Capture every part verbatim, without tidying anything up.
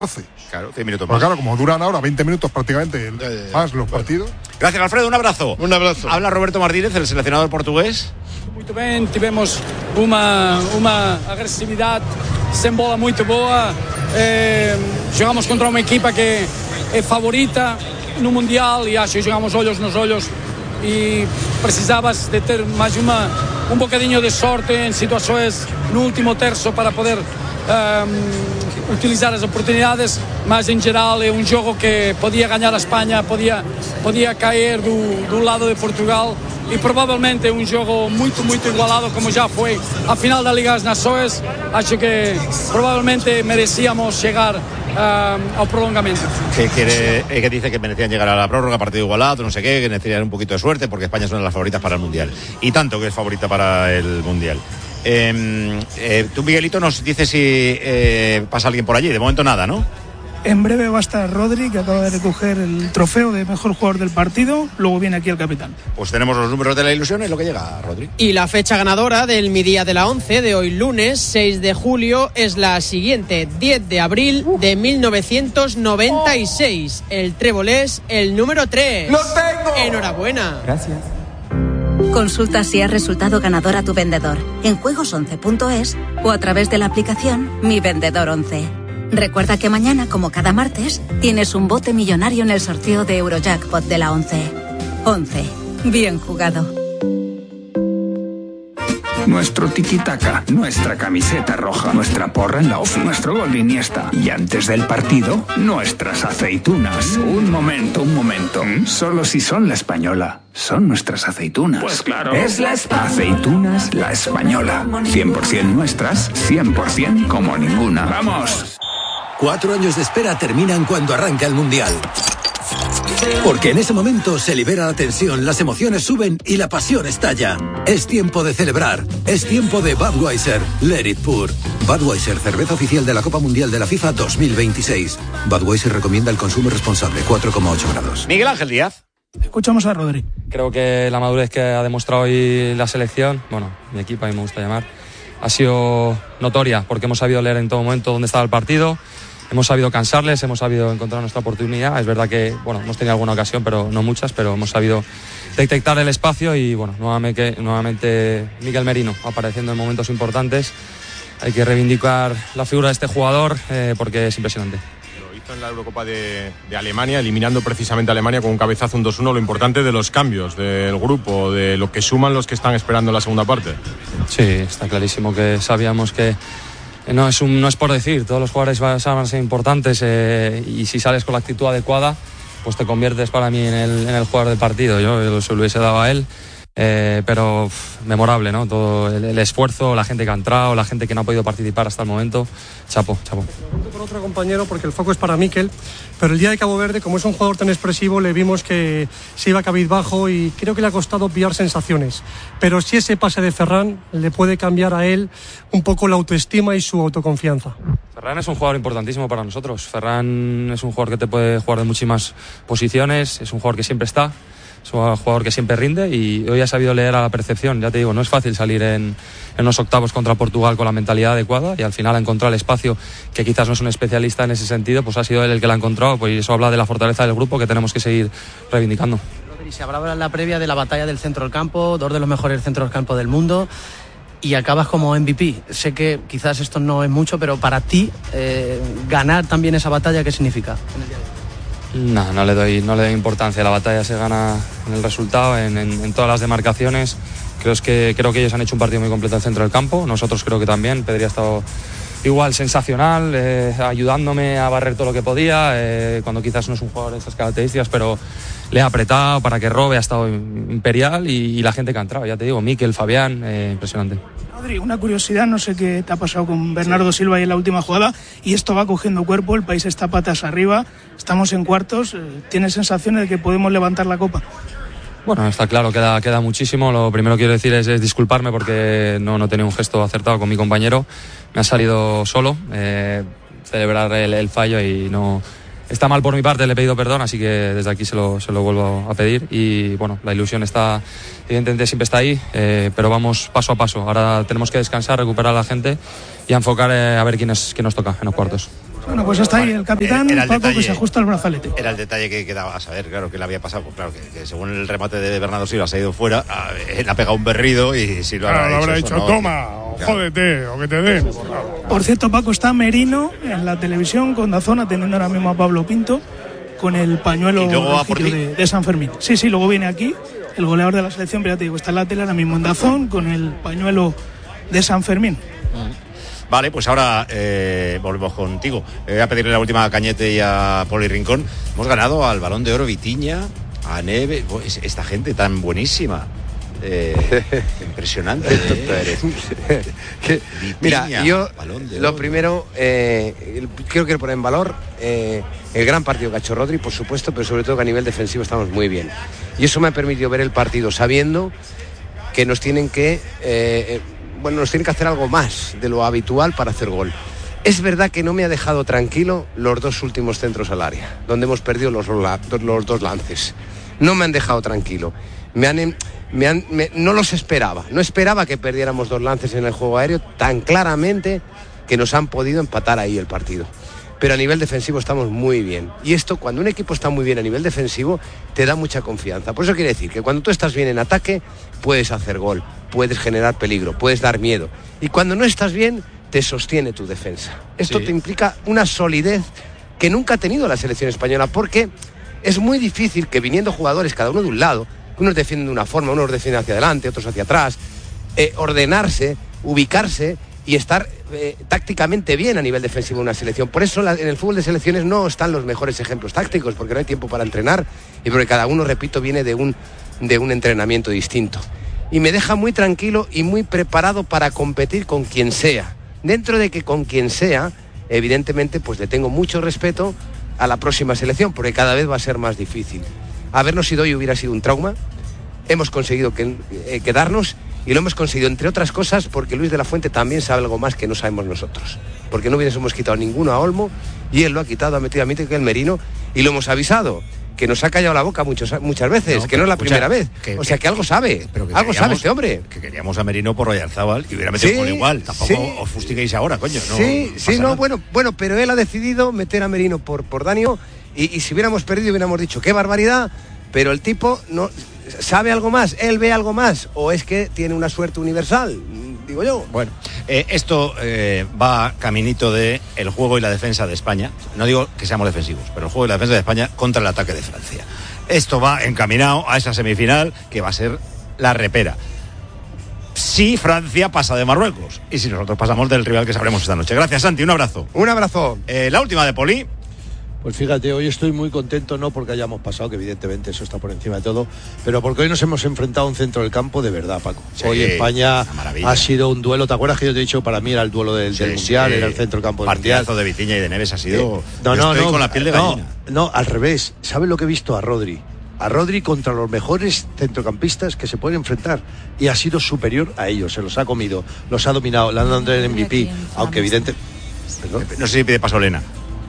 Claro, cien minutos más. Pero claro, como duran ahora veinte minutos prácticamente el, eh, más los bueno. partidos. Gracias, Alfredo, un abrazo. Un abrazo. Habla Roberto Martínez, el seleccionador portugués. Muito bem, tivemos uma, uma agressividade sem bola muito boa. Eh, jogamos contra uma equipa que é favorita no Mundial e acho que jogamos olhos nos olhos e precisavas de ter mais uma, um bocadinho de sorte em situações no último terço para poder um, utilizar as oportunidades, mas em geral é um jogo que podia ganhar a Espanha, podia, podia cair do, do lado de Portugal e provavelmente é um jogo muito, muito igualado como já foi a final da Liga das Nações. Acho que provavelmente merecíamos chegar uh, ao prolongamento. Que, quiere, que dice que merecían llegar a la prórroga, partido igualado, no sé qué, que necesitarían un poquito de suerte porque España es una de las favoritas para el Mundial. Y tanto que es favorita para el Mundial. Eh, eh, tú, Miguelito, nos dices si eh, pasa alguien por allí. De momento nada, ¿no? En breve va a estar Rodri, que acaba de recoger el trofeo de mejor jugador del partido. Luego viene aquí el capitán. Pues tenemos los números de la ilusión, es lo que llega, Rodri. Y la fecha ganadora del Mi Día de la Once de hoy lunes seis de julio es la siguiente: diez de abril de mil novecientos noventa y seis. El trébol es el número tres. ¡Lo tengo! Enhorabuena. Gracias. Consulta si has resultado ganador a tu vendedor en juegos once punto es o a través de la aplicación Mi Vendedor once. Recuerda que mañana, como cada martes, tienes un bote millonario en el sorteo de Eurojackpot de la once. once. Bien jugado. Nuestro tiki-taka, nuestra camiseta roja, nuestra porra en la ofi, nuestro gol de Iniesta. Y antes del partido, nuestras aceitunas. Un momento, un momento. Solo si son la española. Son nuestras aceitunas. Pues claro. Es la espa- Aceitunas La Española. cien por ciento nuestras, cien por ciento como ninguna. ¡Vamos! Cuatro años de espera terminan cuando arranca el Mundial. Porque en ese momento se libera la tensión, las emociones suben y la pasión estalla. Es tiempo de celebrar. Es tiempo de Budweiser. Let it pour. Budweiser, cerveza oficial de la Copa Mundial de la FIFA dos mil veintiséis. Budweiser recomienda el consumo responsable, cuatro coma ocho grados. Miguel Ángel Díaz. Escuchamos a Rodri. Creo que la madurez que ha demostrado hoy la selección, bueno, mi equipo, a mí me gusta llamar, ha sido notoria, porque hemos sabido leer en todo momento dónde estaba el partido. Hemos sabido cansarles, hemos sabido encontrar nuestra oportunidad. Es verdad que, bueno, hemos tenido alguna ocasión, pero no muchas, pero hemos sabido detectar el espacio y, bueno, nuevamente, nuevamente Miguel Merino apareciendo en momentos importantes. Hay que reivindicar la figura de este jugador eh, porque es impresionante. Lo hizo en la Eurocopa de, de Alemania, eliminando precisamente a Alemania con un cabezazo, un dos uno. Lo importante de los cambios del grupo, de lo que suman los que están esperando la segunda parte. Sí, está clarísimo que sabíamos que No es, un, no es por decir, todos los jugadores van a ser importantes eh, y si sales con la actitud adecuada, pues te conviertes para mí en el, en el jugador del partido. Yo se lo hubiese dado a él, eh, pero pff, memorable, ¿no? Todo el, el esfuerzo, la gente que ha entrado, la gente que no ha podido participar hasta el momento. Chapo, chapo. Por otro compañero, porque el foco es para Mikel, pero el día de Cabo Verde, como es un jugador tan expresivo, le vimos que se iba cabizbajo y creo que le ha costado pillar sensaciones. Pero si ese pase de Ferran le puede cambiar a él un poco la autoestima y su autoconfianza. Ferran es un jugador importantísimo para nosotros. Ferran es un jugador que te puede jugar de muchísimas posiciones, es un jugador que siempre está, es un jugador que siempre rinde y hoy ha sabido leer a la percepción. Ya te digo, no es fácil salir en, en unos octavos contra Portugal con la mentalidad adecuada y al final ha encontrado el espacio, que quizás no es un especialista en ese sentido, pues ha sido él el que lo ha encontrado, pues eso habla de la fortaleza del grupo que tenemos que seguir reivindicando. Se hablaba en la previa de la batalla del centro del campo, dos de los mejores centros del campo del mundo, y acabas como M V P. Sé que quizás esto no es mucho, pero para ti, eh, ganar también esa batalla, ¿qué significa en el día de hoy? No, no le doy, no le doy importancia. La batalla se gana en el resultado, en, en, en todas las demarcaciones. Creo, es que, creo que ellos han hecho un partido muy completo en el centro del campo. Nosotros creo que también. Pedri ha estado igual sensacional, eh, ayudándome a barrer todo lo que podía, eh, cuando quizás no es un jugador de esas características, pero le ha apretado para que robe, ha estado imperial y, y la gente que ha entrado, ya te digo, Mikel, Fabián, eh, impresionante. Rodri, una curiosidad, no sé qué te ha pasado con Bernardo Silva ahí en la última jugada, y esto va cogiendo cuerpo, el país está patas arriba, estamos en cuartos, ¿tienes sensaciones de que podemos levantar la copa? Bueno, está claro, queda, queda muchísimo. Lo primero que quiero decir es, es disculparme porque no, no tenía un gesto acertado con mi compañero, me ha salido solo, eh, celebrar el, el fallo y no... Está mal por mi parte, le he pedido perdón, así que desde aquí se lo, se lo vuelvo a pedir y bueno, la ilusión está, evidentemente siempre está ahí, eh, pero vamos paso a paso. Ahora tenemos que descansar, recuperar a la gente y a enfocar eh, a ver quién, es, quién nos toca en los cuartos. Bueno, pues está ahí el capitán Era el Paco detalle. que se ajusta el brazalete. Era el detalle que quedaba a saber, claro, que le había pasado. Pues claro, que, que según el remate de Bernardo Silva se ha ido fuera, a, él ha pegado un berrido y si lo Claro, le habrá eso, dicho, no, toma, que- o claro. jódete, o que te den. Por cierto, Paco, está Merino en la televisión con Dazón atendiendo ahora mismo a Pablo Pinto con el pañuelo ¿Y luego va por rojillo ti? de, de San Fermín. Sí, sí, luego viene aquí el goleador de la selección, pero ya te digo, está en la tele ahora mismo en Dazón con el pañuelo de San Fermín. Vale, pues ahora eh, volvemos contigo. Eh, voy a pedirle la última a Cañete y a Poli Rincón. Hemos ganado al Balón de Oro Vitiña, a Neve, pues, esta gente tan buenísima. Eh, impresionante. eh. Que- Mira, Vitiña, yo Balón de lo Oro. primero, eh, el- creo que poner en valor eh, el gran partido que ha hecho Rodri, por supuesto, pero sobre todo que a nivel defensivo estamos muy bien. Y eso me ha permitido ver el partido sabiendo que nos tienen que, eh, eh, bueno, nos tienen que hacer algo más de lo habitual para hacer gol. Es verdad que no me ha dejado tranquilo los dos últimos centros al área, donde hemos perdido los, la- los dos lances. No me han dejado tranquilo. Me han, em- me han, me- no los esperaba. No esperaba que perdiéramos dos lances en el juego aéreo tan claramente que nos han podido empatar ahí el partido. Pero a nivel defensivo estamos muy bien. Y esto, cuando un equipo está muy bien a nivel defensivo, te da mucha confianza. Por eso quiere decir que cuando tú estás bien en ataque, puedes hacer gol, puedes generar peligro, puedes dar miedo. Y cuando no estás bien, te sostiene tu defensa. Esto Sí. te implica una solidez que nunca ha tenido la selección española, porque es muy difícil que viniendo jugadores, cada uno de un lado, unos defienden de una forma, unos defienden hacia adelante, otros hacia atrás, eh, ordenarse, ubicarse y estar eh, tácticamente bien a nivel defensivo de una selección. Por eso la, en el fútbol de selecciones no están los mejores ejemplos tácticos, porque no hay tiempo para entrenar y porque cada uno, repito, viene de un, de un entrenamiento distinto. Y me deja muy tranquilo y muy preparado para competir con quien sea. Dentro de que con quien sea, evidentemente, pues le tengo mucho respeto a la próxima selección, porque cada vez va a ser más difícil. Habernos ido hoy hubiera sido un trauma. Hemos conseguido que, eh, quedarnos y lo hemos conseguido, entre otras cosas, porque Luis de la Fuente también sabe algo más que no sabemos nosotros. Porque no hubiésemos quitado ninguno a Olmo y él lo ha quitado, ha metido a Mítico y el Merino y lo hemos avisado. Que nos ha callado la boca muchos, muchas veces, No, que no es la escucha, primera vez. que- o sea, que algo sabe, Pero que algo sabe queríamos- este hombre. Que queríamos a Merino por Oyarzábal y hubiera metido Sí, gol igual. Tampoco sí. os fustiguéis ahora, coño. No, sí, no sí, pasa no, nada. bueno, bueno, pero él ha decidido meter a Merino por, por Danio y, y si hubiéramos perdido hubiéramos dicho, qué barbaridad, pero el tipo no sabe algo más, él ve algo más, o es que tiene una suerte universal, digo yo. Bueno, eh, esto eh, va caminito de el juego y la defensa de España. No digo que seamos defensivos, pero el juego y la defensa de España contra el ataque de Francia. Esto va encaminado a esa semifinal que va a ser la repera. Si Francia pasa de Marruecos y si nosotros pasamos del rival que sabremos esta noche. Gracias, Santi, un abrazo. Un abrazo. Eh, la última de Poli. Pues fíjate, hoy estoy muy contento, no porque hayamos pasado, que evidentemente eso está por encima de todo, pero porque hoy nos hemos enfrentado a un centro del campo de verdad, Paco. Sí, hoy España una maravilla. ha sido un duelo, ¿te acuerdas que yo te he dicho, para mí era el duelo del, Sí, del Mundial, sí. era el centro del campo del Mundial? Partidazo de Vitiña y de Neves ha sido... Eh, no, yo no, estoy no, con la piel de no, gallina. no, al revés. ¿Sabes lo que he visto a Rodri? A Rodri contra los mejores centrocampistas que se pueden enfrentar y ha sido superior a ellos, se los ha comido, los ha dominado, le han dado el M V P, aunque evidente... ¿Perdón? No sé si pide paso Elena.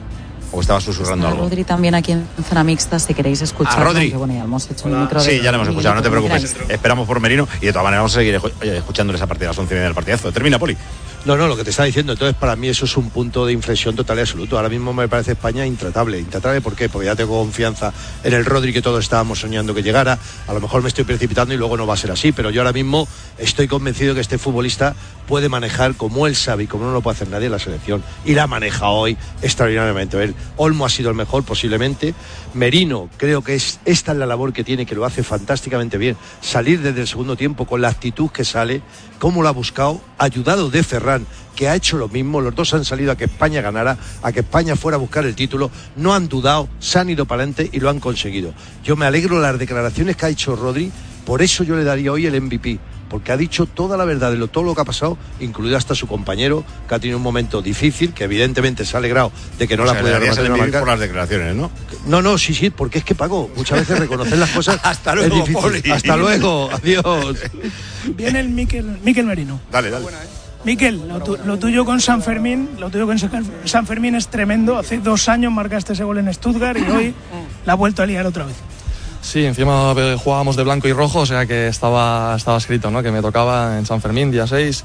O estaba susurrando Está algo. Rodri también aquí en zona mixta, si queréis escuchar. ¿A Rodri? Bueno, ya hemos hecho un micro de- Sí, ya lo hemos escuchado, no te como preocupes. queráis. Esperamos por Merino y de todas maneras vamos a seguir escu- oye, escuchándoles a partir de las once y media del partidazo. Termina, Poli. No, no, lo que te está diciendo, entonces para mí eso es un punto de inflexión total y absoluto. Ahora mismo me parece España intratable. Intratable, ¿por qué? Porque ya tengo confianza en el Rodri que todos estábamos soñando que llegara. A lo mejor me estoy precipitando y luego no va a ser así, pero yo ahora mismo estoy convencido que este futbolista puede manejar como él sabe y como no lo puede hacer nadie en la selección. Y la maneja hoy extraordinariamente. El Olmo ha sido el mejor posiblemente. Merino, creo que es esta es la labor que tiene, que lo hace fantásticamente bien. Salir desde el segundo tiempo con la actitud que sale, cómo lo ha buscado, ayudado de Ferran, que ha hecho lo mismo. Los dos han salido a que España ganara, a que España fuera a buscar el título. No han dudado, se han ido para adelante y lo han conseguido. Yo me alegro de las declaraciones que ha hecho Rodri, por eso yo le daría hoy el M V P. Porque ha dicho toda la verdad de lo, todo lo que ha pasado, incluido hasta su compañero, que ha tenido un momento difícil, que evidentemente se ha alegrado de que no O la sea, pudiera le darías el rematar. M V P por las declaraciones, ¿no? No, no, sí, sí, porque es que Paco, muchas veces reconocer las cosas Hasta es luego, difícil. Poli. Hasta luego, adiós. Viene el Miquel, Miquel Merino. Dale, dale. Miquel, lo, tu- lo tuyo con San Fermín, lo tuyo con San San Fermín es tremendo. Hace dos años marcaste ese gol en Stuttgart y hoy la ha vuelto a liar otra vez. Sí, encima jugábamos de blanco y rojo, o sea que estaba, estaba escrito, ¿no? Que me tocaba en San Fermín, día seis.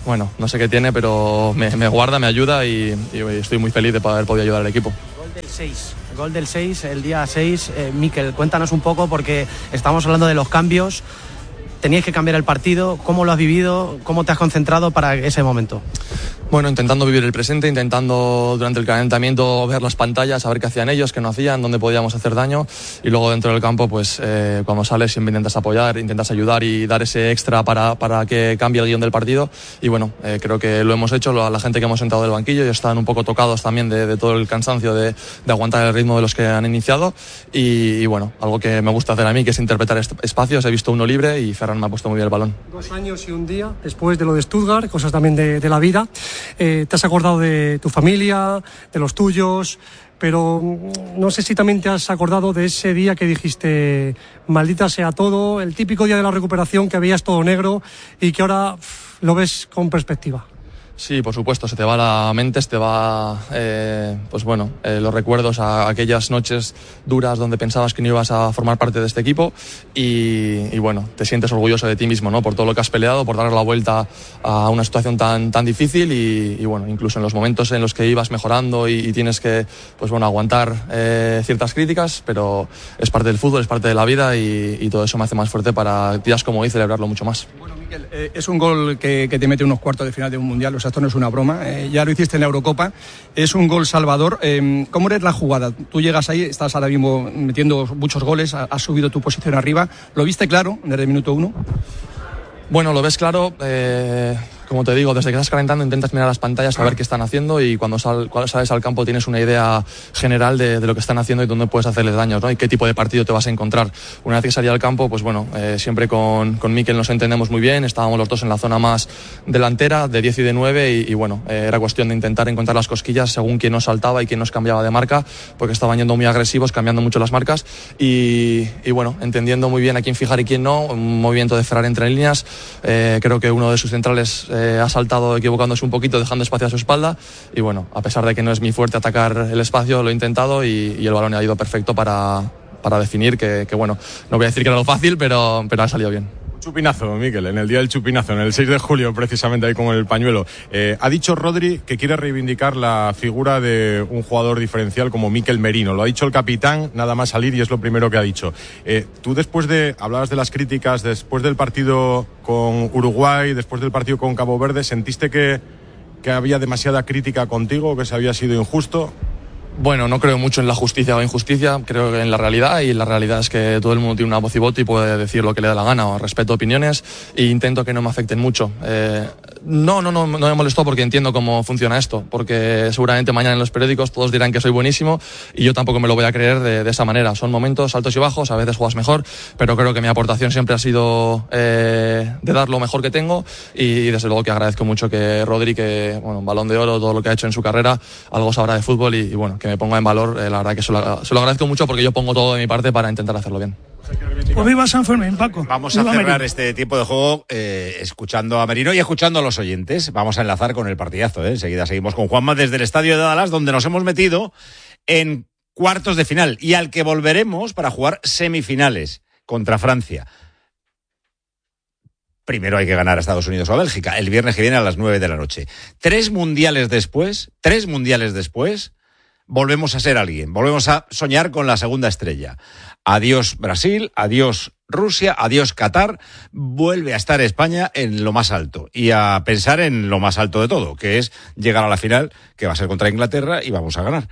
bueno, no sé qué tiene, pero me, me guarda, me ayuda y, y estoy muy feliz de haber podido ayudar al equipo. Gol del seis, gol del seis, el día seis. Eh, Mikel, cuéntanos un poco porque estamos hablando de los cambios. Teníais que cambiar el partido, ¿cómo lo has vivido? ¿Cómo te has concentrado para ese momento? Bueno, intentando vivir el presente, intentando durante el calentamiento ver las pantallas, saber qué hacían ellos, qué no hacían, dónde podíamos hacer daño, y luego dentro del campo, pues eh, cuando sales siempre intentas apoyar, intentas ayudar y dar ese extra para, para que cambie el guión del partido, y bueno, eh, creo que lo hemos hecho. La gente que hemos sentado del banquillo ya están un poco tocados también de, de todo el cansancio de, de aguantar el ritmo de los que han iniciado, y, y bueno, algo que me gusta hacer a mí, que es interpretar espacios. He visto uno libre y Ferran me ha puesto muy bien el balón. Dos años y un día después de lo de Stuttgart, cosas también de, de la vida. Eh, te has acordado de tu familia, de los tuyos, pero no sé si también te has acordado de ese día que dijiste maldita sea todo, el típico día de la recuperación que veías todo negro y que ahora pff, lo ves con perspectiva. Sí, por supuesto, se te va la mente, se te va, eh, pues bueno, eh, los recuerdos a aquellas noches duras donde pensabas que no ibas a formar parte de este equipo y, y bueno, te sientes orgulloso de ti mismo, ¿no? Por todo lo que has peleado, por darle la vuelta a una situación tan, tan difícil y, y bueno, incluso en los momentos en los que ibas mejorando y, y tienes que, pues bueno, aguantar eh, ciertas críticas, pero es parte del fútbol, es parte de la vida y, y todo eso me hace más fuerte para días como hoy celebrarlo mucho más. Eh, es un gol que, que te mete unos cuartos de final de un mundial, o sea, esto no es una broma, eh, ya lo hiciste en la Eurocopa, es un gol salvador. Eh, ¿Cómo eres la jugada? Tú llegas ahí, estás ahora mismo metiendo muchos goles, has subido tu posición arriba, ¿lo viste claro desde el minuto uno? Bueno, lo ves claro, eh, como te digo, desde que estás calentando intentas mirar las pantallas a ver qué están haciendo y cuando sal, cuando sales al campo tienes una idea general de, de lo que están haciendo y dónde puedes hacerles daños, ¿no? Y qué tipo de partido te vas a encontrar. Una vez que salí al campo, pues bueno, eh, siempre con, con Mikel nos entendemos muy bien, estábamos los dos en la zona más delantera, de diez y de nueve y, y bueno, eh, era cuestión de intentar encontrar las cosquillas según quién nos saltaba y quién nos cambiaba de marca, porque estaban yendo muy agresivos, cambiando mucho las marcas y, y bueno, entendiendo muy bien a quién fijar y quién no, un movimiento de Ferran entre líneas, eh, creo que uno de sus centrales eh, ha saltado equivocándose un poquito, dejando espacio a su espalda y bueno, a pesar de que no es mi fuerte atacar el espacio, lo he intentado y, y el balón ha ido perfecto para, para definir que, que bueno, no voy a decir que era lo fácil, pero, pero ha salido bien. Chupinazo, Mikel, en el día del chupinazo, en el seis de julio, precisamente ahí con el pañuelo. Eh, ha dicho Rodri que quiere reivindicar la figura de un jugador diferencial como Mikel Merino. Lo ha dicho el capitán, nada más salir, y es lo primero que ha dicho. Eh, tú después de, hablabas de las críticas, después del partido con Uruguay, después del partido con Cabo Verde, ¿sentiste que, que había demasiada crítica contigo, que se había sido injusto? Bueno, no creo mucho en la justicia o injusticia, creo en la realidad y la realidad es que todo el mundo tiene una voz y voto y puede decir lo que le da la gana, o respeto opiniones e intento que no me afecten mucho. Eh, no, no, no, no me molestó porque entiendo cómo funciona esto, porque seguramente mañana en los periódicos todos dirán que soy buenísimo y yo tampoco me lo voy a creer de, de esa manera. Son momentos altos y bajos, a veces juegas mejor, pero creo que mi aportación siempre ha sido eh, de dar lo mejor que tengo y desde luego que agradezco mucho que Rodri, que bueno, Balón de Oro, todo lo que ha hecho en su carrera, algo sabrá de fútbol y, y bueno, que me ponga en valor, eh, la verdad que se lo, se lo agradezco mucho porque yo pongo todo de mi parte para intentar hacerlo bien. Pues viva San Fermín, Paco. Vamos a Viva cerrar Merino. este tiempo de juego eh, escuchando a Merino y escuchando a los oyentes. Vamos a enlazar con el partidazo. ¿eh? Enseguida seguimos con Juanma desde el estadio de Dallas, donde nos hemos metido en cuartos de final y al que volveremos para jugar semifinales contra Francia. Primero hay que ganar a Estados Unidos o a Bélgica, el viernes que viene a las nueve de la noche. Tres mundiales después, tres mundiales después, volvemos a ser alguien, volvemos a soñar con la segunda estrella. Adiós Brasil, adiós Rusia, adiós Qatar, vuelve a estar España en lo más alto y a pensar en lo más alto de todo, que es llegar a la final, que va a ser contra Inglaterra y vamos a ganar.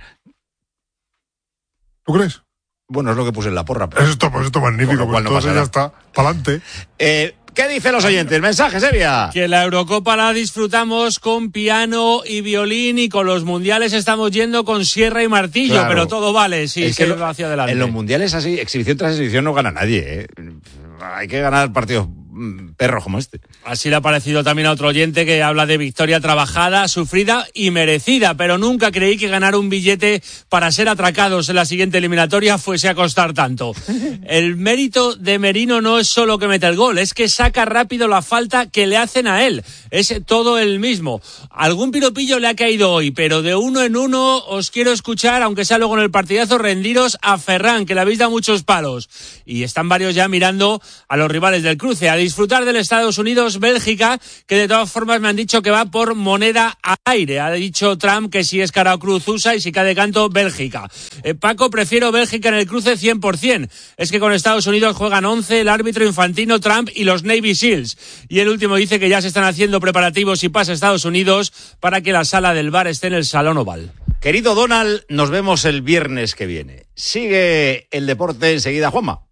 ¿Tú crees? Bueno, es lo que puse en la porra. Pero esto, pues esto magnífico, pues no entonces ya está, para adelante. Eh, ¿Qué dicen los oyentes? Mensajes, Evia. Que la Eurocopa la disfrutamos con piano y violín y con los mundiales estamos yendo con sierra y martillo, Claro. pero todo vale, sí, Es se que lo- va hacia adelante. En los mundiales así, exhibición tras exhibición no gana nadie. ¿eh? Hay que ganar partidos mm, perros como este. Así le ha parecido también a otro oyente que habla de victoria trabajada, sufrida y merecida, pero nunca creí que ganar un billete para ser atracados en la siguiente eliminatoria fuese a costar tanto. El mérito de Merino no es solo que mete el gol, es que saca rápido la falta que le hacen a él. Es todo el mismo. Algún piropillo le ha caído hoy, pero de uno en uno os quiero escuchar, aunque sea luego en el partidazo, rendiros a Ferran, que le habéis dado muchos palos. Y están varios ya mirando a los rivales del cruce. Ha disfrutar del Estados Unidos-Bélgica, que de todas formas me han dicho que va por moneda al aire. Ha dicho Trump que si es cara o cruz U S A y si cae de canto Bélgica. Eh, Paco, prefiero Bélgica en el cruce cien por ciento. Es que con Estados Unidos juegan once, el árbitro Infantino, Trump y los Navy Seals. Y el último dice que ya se están haciendo preparativos y pasa a Estados Unidos para que la sala del bar esté en el Salón Oval. Querido Donald, nos vemos el viernes que viene. Sigue el deporte enseguida, Juanma.